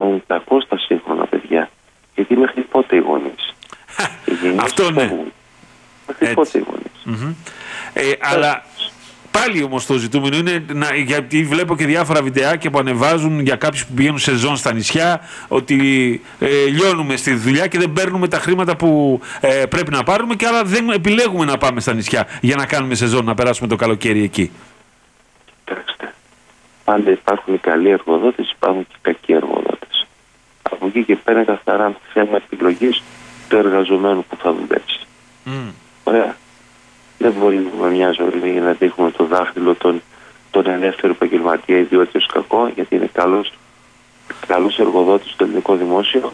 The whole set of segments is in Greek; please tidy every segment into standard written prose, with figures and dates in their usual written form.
κάνουν κακό στα σύγχρονα παιδιά. Γιατί μέχρι πότε οι γονείς? Αυτό ναι. Μέχρι πότε οι γονείς? Αλλά πάλι όμως το ζητούμενο είναι, γιατί βλέπω και διάφορα βιντεάκια που ανεβάζουν για κάποιους που πηγαίνουν σεζόν στα νησιά, ότι λιώνουμε στη δουλειά και δεν παίρνουμε τα χρήματα που πρέπει να πάρουμε, και άρα δεν επιλέγουμε να πάμε στα νησιά για να κάνουμε σεζόν, να περάσουμε το καλοκαίρι εκεί. Κοιτάξτε, πάντα υπάρχουν οι καλοί εργοδότες, υπάρχουν και οι κακοί εργοδότες. Από εκεί και πέρα καθαρά θέμα επιλογής του εργαζομένου που θα δουλέψει. Ωραία. Δεν μπορούμε με μια ζωή να δείχνουμε το δάχτυλο τον ελεύθερο επαγγελματία ιδιότητα ως κακό, γιατί είναι καλός εργοδότης στο ελληνικό δημόσιο.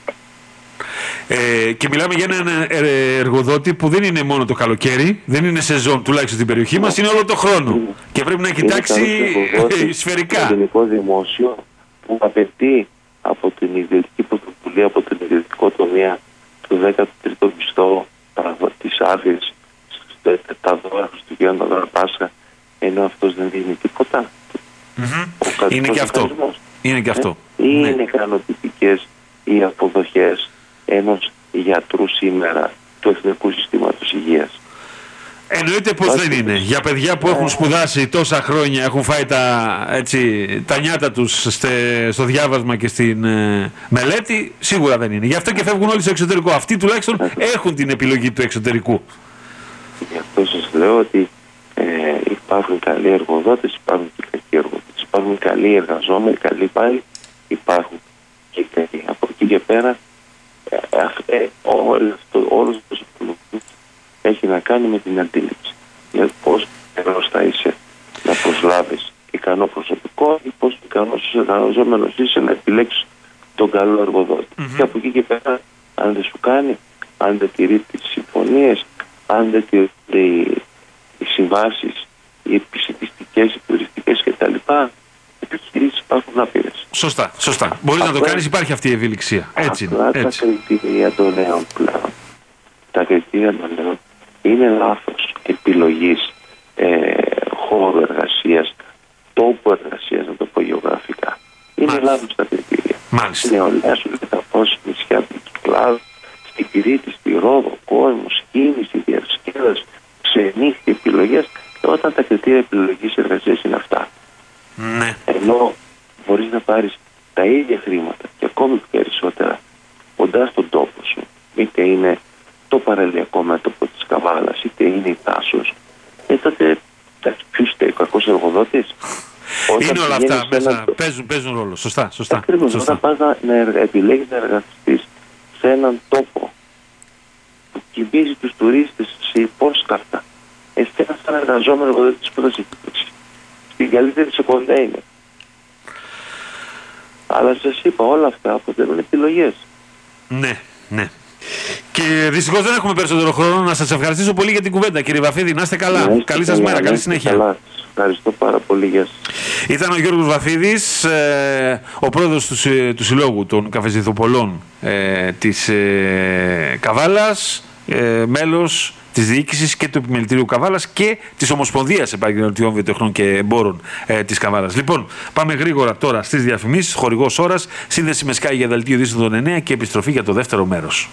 Και μιλάμε για έναν εργοδότη που δεν είναι μόνο το καλοκαίρι, δεν είναι σεζόν τουλάχιστον στην περιοχή μας, είναι όλο το χρόνο. Και πρέπει να κοιτάξει σφαιρικά. Το ελληνικό δημόσιο που απαιτεί από την ιδιωτική πρωτοβουλία, από τον ιδιωτικό τομέα, το 13ο μισθό, τις άδειες, τα δώρα Χριστουγέννα, τα δώρα Πάσχα, ενώ αυτός δεν δίνει τίποτα. Είναι και αυτό. Είναι και αυτό. Είναι ικανοποιητικές οι αποδοχές ενός γιατρού σήμερα του Εθνικού Συστήματος Υγείας? Εννοείται πως δεν είναι. Για παιδιά που έχουν σπουδάσει τόσα χρόνια, έχουν φάει τα νιάτα τους στο διάβασμα και στην μελέτη, σίγουρα δεν είναι. Γι' αυτό και φεύγουν όλοι στο εξωτερικό. Αυτοί τουλάχιστον έχουν την επιλογή του εξωτερικού. Γι' αυτό σας λέω ότι υπάρχουν καλοί εργοδότες, υπάρχουν και κακοί εργοδότες. Υπάρχουν καλοί εργαζόμενοι, καλοί πάλι, υπάρχουν και κακοί. Από εκεί και πέρα, όλος αυτός ο πολιτικός έχει να κάνει με την αντίληψη. Για πώς ικανός θα είσαι να προσλάβεις ικανό προσωπικό ή πώς ικανός εργαζόμενος είσαι να επιλέξεις τον καλό εργοδότη. Και από εκεί και πέρα, αν δεν σου κάνει, αν δεν τηρεί τις συμφωνίες, αν δεν τηρούνται οι συμβάσεις, οι επισητιστικές, οι τουριστικές κτλ., επιχειρήσεις υπάρχουν άπειρες. Σωστά. Μπορείς να το κάνεις, υπάρχει αυτή η ευελιξία. Έτσι είναι. Τα κριτήρια των νέων πλέον. Τα κριτήρια των νέων είναι λάθος επιλογής χώρου εργασίας, τόπου εργασίας, να το πω γεωγραφικά. Είναι λάθος τα κριτήρια. Μάλιστα. Νεολαία σου λέει τα πόσα νησιά του Κυκλάδου, στην Κρήτη, στη Ρόδο, κόσμος, κίνηση, διασκέδαση, ξενύχτη, επιλογές, όταν τα κριτήρια επιλογής εργασίας είναι αυτά. Ναι. Ενώ μπορείς να πάρεις τα ίδια χρήματα και ακόμη περισσότερα κοντά στον τόπο σου, είτε είναι το παραλιακό μέτωπο της Καβάλας, είτε είναι η Τάσος, τότε ποιος είναι ο κακός εργοδότης? Είναι όλα αυτά μέσα, παίζουν ρόλο. Σωστά. Ακριβώς, όταν πας να επιλέγεις να εργαστείς σε έναν τόπο που κυμίζει τους τουρίστες σε υπόσκαρτα, εσύ σαν εργαζόμενο εργοδότης που θα σε κοιτάξει στην καλύτερη σε κοντέινερ. Αλλά σας είπα, όλα αυτά αποτελούν επιλογές. Ναι. Και δυστυχώς δεν έχουμε περισσότερο χρόνο. Να σας ευχαριστήσω πολύ για την κουβέντα, κύριε Βαφίδη. Να είστε καλά. Καλή σας μέρα, καλή συνέχεια. Καλά. Ευχαριστώ πάρα πολύ. Γεια σας. Ήταν ο Γιώργος Βαφίδης, ο πρόεδρος του Συλλόγου των Καφεζηθοπολών της Καβάλας, μέλος της διοίκησης και του Επιμελητηρίου Καβάλας και της Ομοσπονδίας Επαγγελματιών Βιοτεχνών και Εμπόρων της Καβάλας. Λοιπόν, πάμε γρήγορα τώρα στις διαφημίσεις. Χορηγός ώρας, σύνδεση με Sky για δελτίο ειδήσεων των 9 και επιστροφή για το δεύτερο μέρος.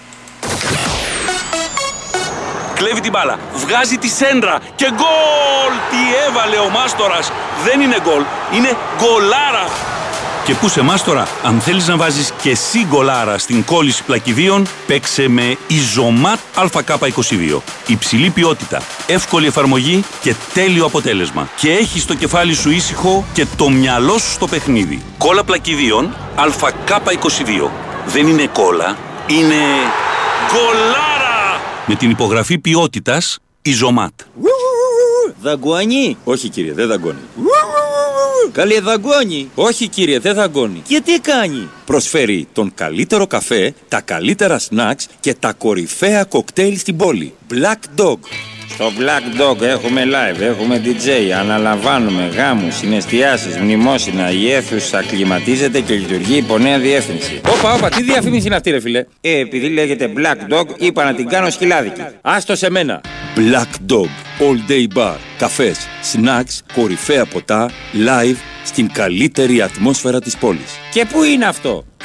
Κλέβει την μπάλα, βγάζει τη σέντρα και γκολ! Τι έβαλε ο Μάστορας! Δεν είναι γκολ, είναι γκολάρα! Και πού σε Μάστορα, αν θέλεις να βάζεις και εσύ γκολάρα στην κόλληση πλακιδίων, παίξε με Ιζωμάτ ΑΚ22. Υψηλή ποιότητα, εύκολη εφαρμογή και τέλειο αποτέλεσμα. Και έχεις το κεφάλι σου ήσυχο και το μυαλό σου στο παιχνίδι. Κόλλα πλακιδίων ΑΚ22. Δεν είναι κόλλα, είναι γκολάρα! Με την υπογραφή ποιότητας Ιζωμάτ. Δαγκώνει? Όχι κύριε, δεν δαγκώνει. Καλέ δαγκώνει? Όχι κύριε, δεν δαγκώνει. Και τι κάνει? Προσφέρει τον καλύτερο καφέ, τα καλύτερα σνακς και τα κορυφαία κοκτέιλ στην πόλη. Black Dog. Στο Black Dog έχουμε live, έχουμε DJ, αναλαμβάνουμε γάμους, συναισθιάσεις, μνημόσυνα, η αίθουσα κλιματίζεται και λειτουργεί υπό νέα διεύθυνση. Όπα, τι διαφήμιση είναι αυτή ρε φίλε? Επειδή λέγεται Black Dog, είπα να την κάνω σκυλάδικη. Άστο σε μένα. Black Dog, all day bar, καφές, snacks, κορυφαία ποτά, live, στην καλύτερη ατμόσφαιρα της πόλης. Και πού είναι αυτό?